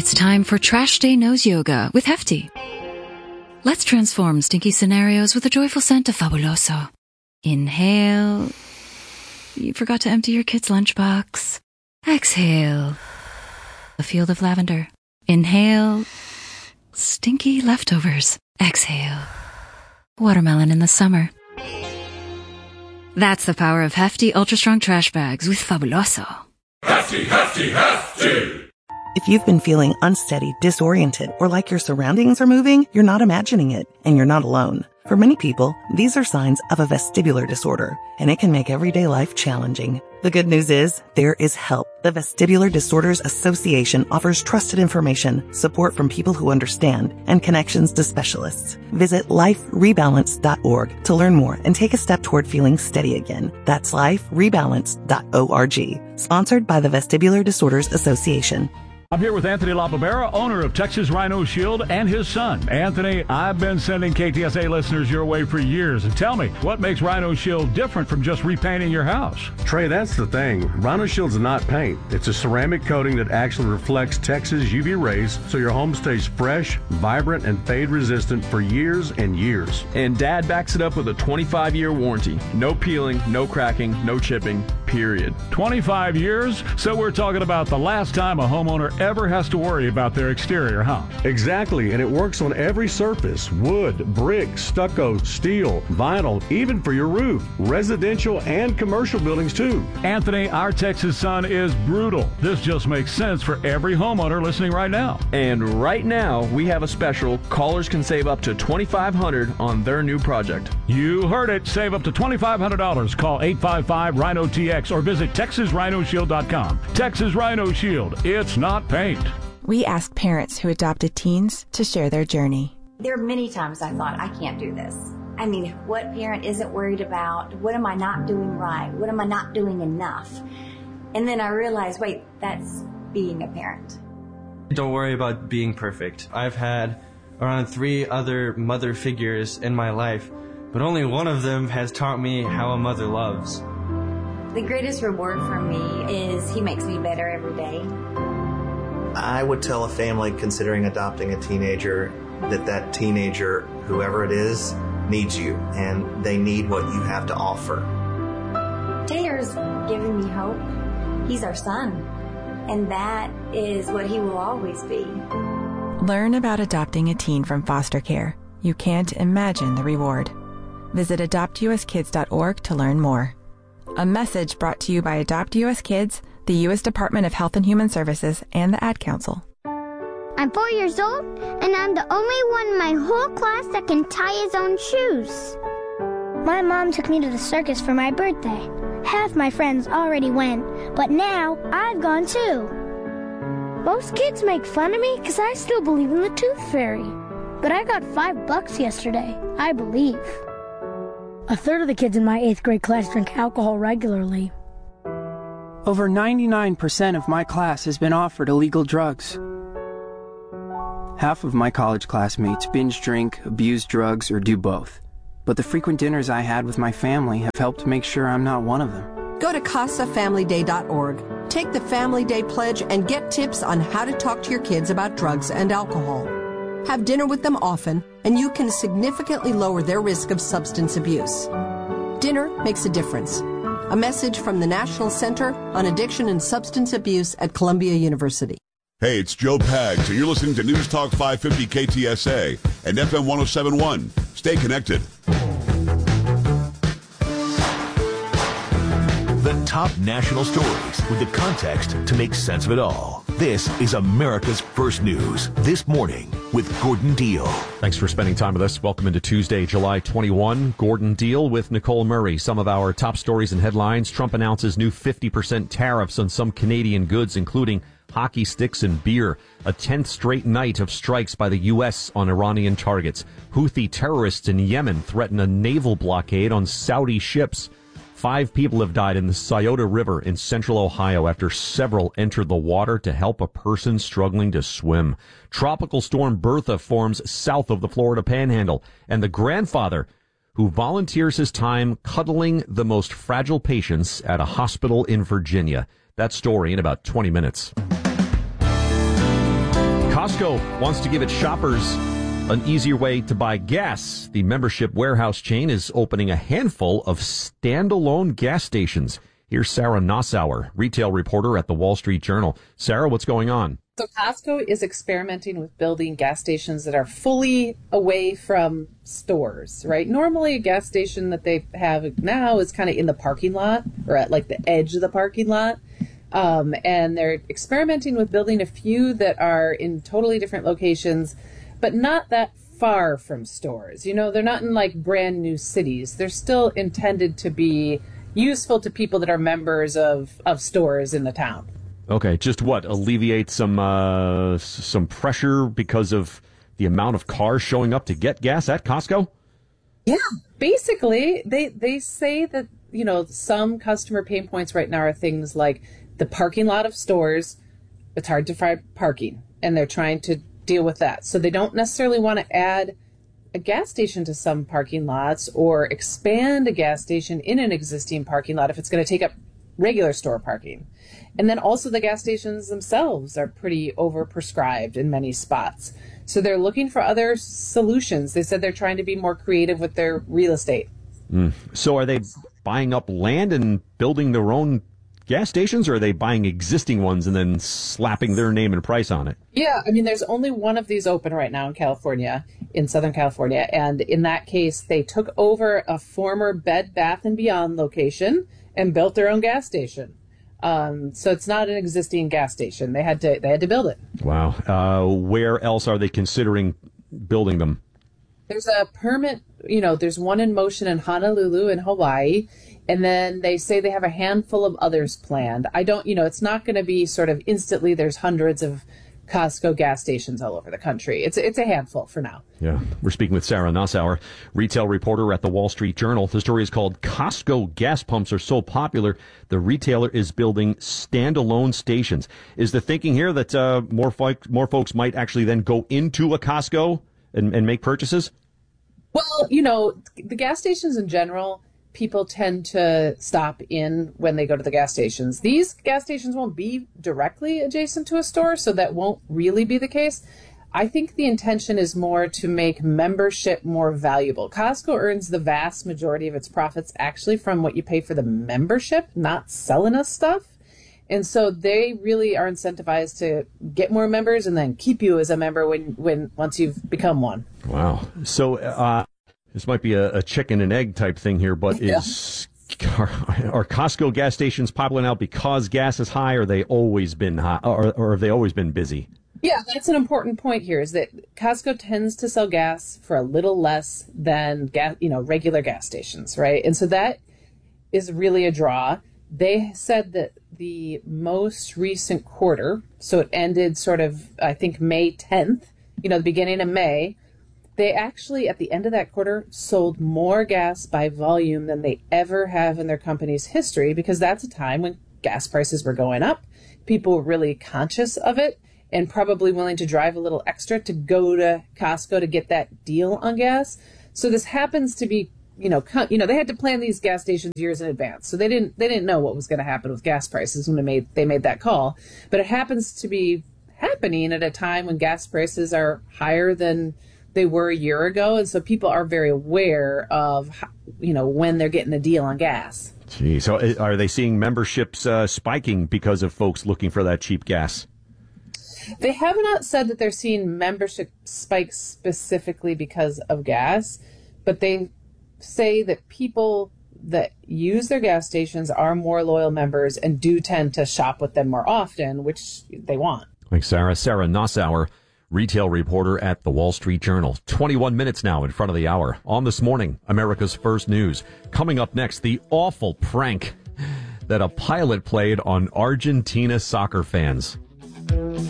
It's time for Trash Day Nose Yoga with Hefty. Let's transform stinky scenarios with a joyful scent of Fabuloso. Inhale. You forgot to empty your kid's lunchbox. Exhale. A field of lavender. Inhale. Stinky leftovers. Exhale. Watermelon in the summer. That's the power of Hefty Ultra Strong Trash Bags with Fabuloso. Hefty, Hefty, Hefty! If you've been feeling unsteady, disoriented, or like your surroundings are moving, you're not imagining it, and you're not alone. For many people, these are signs of a vestibular disorder, and it can make everyday life challenging. The good news is, there is help. The Vestibular Disorders Association offers trusted information, support from people who understand, and connections to specialists. Visit liferebalance.org to learn more and take a step toward feeling steady again. That's liferebalance.org. Sponsored by the Vestibular Disorders Association. I'm here with Anthony LaBarbera, owner of Texas Rhino Shield, and his son. Anthony, I've been sending KTSA listeners your way for years. And tell me, what makes Rhino Shield different from just repainting your house? Trey, that's the thing. Rhino Shield's not paint. It's a ceramic coating that actually reflects Texas UV rays, so your home stays fresh, vibrant, and fade-resistant for years and years. And Dad backs it up with a 25-year warranty. No peeling, no cracking, no chipping, period. 25 years? So we're talking about the last time a homeowner ever has to worry about their exterior, huh? Exactly, and it works on every surface: wood, brick, stucco, steel, vinyl, even for your roof. Residential and commercial buildings too. Anthony, our Texas sun is brutal. This just makes sense for every homeowner listening right now. And right now, we have a special. Callers can save up to $2,500 on their new project. You heard it. Save up to $2,500. Call 855-RHINO-TX or visit TexasRhinoShield.com. Texas Rhino Shield. It's not paint. We ask parents who adopted teens to share their journey. There are many times I thought, I can't do this. I mean, what parent isn't worried about? What am I not doing right? What am I not doing enough? And then I realized, wait, that's being a parent. Don't worry about being perfect. I've had around 3 other mother figures in my life, but only one of them has taught me how a mother loves. The greatest reward for me is he makes me better every day. I would tell a family considering adopting a teenager that teenager, whoever it is, needs you, and they need what you have to offer. Taylor's giving me hope. He's our son, and that is what he will always be. Learn about adopting a teen from foster care. You can't imagine the reward. Visit adoptuskids.org to learn more. A message brought to you by Adopt US Kids, the U.S. Department of Health and Human Services, and the Ad Council. I'm 4 years old, and I'm the only one in my whole class that can tie his own shoes. My mom took me to the circus for my birthday. Half my friends already went, but now I've gone too. Most kids make fun of me because I still believe in the Tooth Fairy. But I got $5 yesterday, I believe. A third of the kids in my 8th grade class drink alcohol regularly. Over 99% of my class has been offered illegal drugs. Half of my college classmates binge drink, abuse drugs, or do both. But the frequent dinners I had with my family have helped make sure I'm not one of them. Go to CasaFamilyDay.org. Take the Family Day Pledge and get tips on how to talk to your kids about drugs and alcohol. Have dinner with them often, and you can significantly lower their risk of substance abuse. Dinner makes a difference. A message from the National Center on Addiction and Substance Abuse at Columbia University. Hey, it's Joe Pags, and you're listening to News Talk 550 KTSA and FM 107.1. Stay connected. The top national stories with the context to make sense of it all. This is America's First News This Morning with Gordon Deal. Thanks for spending time with us. Welcome into Tuesday, July 21. Gordon Deal with Nicole Murray. Some of our top stories and headlines. Trump announces new 50% tariffs on some Canadian goods, including hockey sticks and beer. A 10th straight night of strikes by the U.S. on Iranian targets. Houthi terrorists in Yemen threaten a naval blockade on Saudi ships. 5 people have died in the Scioto River in central Ohio after several entered the water to help a person struggling to swim. Tropical storm Bertha forms south of the Florida Panhandle, and the grandfather who volunteers his time cuddling the most fragile patients at a hospital in Virginia. That story in about 20 minutes. Costco wants to give its shoppers an easier way to buy gas. The membership warehouse chain is opening a handful of standalone gas stations. Here's Sarah Nassauer, retail reporter at the Wall Street Journal. Sarah, what's going on? So Costco is experimenting with building gas stations that are fully away from stores, right? Normally a gas station that they have now is kind of in the parking lot or at like the edge of the parking lot. And they're experimenting with building a few that are in totally different locations, but not that far from stores. You know, they're not in like brand new cities. They're still intended to be useful to people that are members of stores in the town. Okay, just what? Alleviate some pressure because of the amount of cars showing up to get gas at Costco? Yeah, basically, they say that, you know, some customer pain points right now are things like the parking lot of stores. It's hard to find parking, and they're trying to deal with that. So they don't necessarily want to add a gas station to some parking lots or expand a gas station in an existing parking lot if it's going to take up regular store parking. And then also the gas stations themselves are pretty overprescribed in many spots. So they're looking for other solutions. They said they're trying to be more creative with their real estate. So are they buying up land and building their own gas stations, or are they buying existing ones and then slapping their name and price on it? Yeah, I mean, there's only one of these open right now in California, in Southern California. And in that case, they took over a former Bed Bath & Beyond location and built their own gas station. So it's not an existing gas station. They had to build it. Wow. Where else are they considering building them? There's a permit, you know, there's one in motion in Honolulu in Hawaii. And then they say they have a handful of others planned. It's not going to be sort of instantly there's hundreds of Costco gas stations all over the country. It's a handful for now. Yeah. We're speaking with Sarah Nassauer, retail reporter at the Wall Street Journal. The story is called Costco Gas Pumps Are So Popular, the retailer is building standalone stations. Is the thinking here that more folks might actually then go into a Costco and make purchases? Well, you know, the gas stations in general, people tend to stop in when they go to the gas stations. These gas stations won't be directly adjacent to a store, so that won't really be the case. I think the intention is more to make membership more valuable. Costco earns the vast majority of its profits actually from what you pay for the membership, not selling us stuff. And so they really are incentivized to get more members and then keep you as a member once you've become one. Wow. So, this might be a chicken and egg type thing here, but are Costco gas stations popular now because gas is high, or they always been high, or have they always been busy? Yeah, that's an important point here, is that Costco tends to sell gas for a little less than regular gas stations, right? And so that is really a draw. They said that the most recent quarter, so it ended sort of, I think, May 10th, the beginning of May, they actually, at the end of that quarter, sold more gas by volume than they ever have in their company's history, because that's a time when gas prices were going up. People were really conscious of it and probably willing to drive a little extra to go to Costco to get that deal on gas. So this happens to be, they had to plan these gas stations years in advance. So they didn't know what was going to happen with gas prices when they made that call. But it happens to be happening at a time when gas prices are higher than they were a year ago, and so people are very aware of, when they're getting a deal on gas. Gee, so are they seeing memberships spiking because of folks looking for that cheap gas? They have not said that they're seeing membership spikes specifically because of gas, but they say that people that use their gas stations are more loyal members and do tend to shop with them more often, which they want. Like Sarah Nassauer, retail reporter at the Wall Street Journal. 21 minutes now in front of the hour. On This Morning, America's First News. Coming up next, the awful prank that a pilot played on Argentina soccer fans.